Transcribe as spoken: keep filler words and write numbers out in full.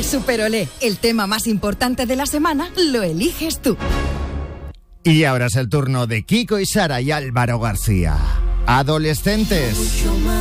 Superolé, el tema más importante de la semana lo eliges tú. Y ahora es el turno de Kiko y Sara y Álvaro García. Adolescentes.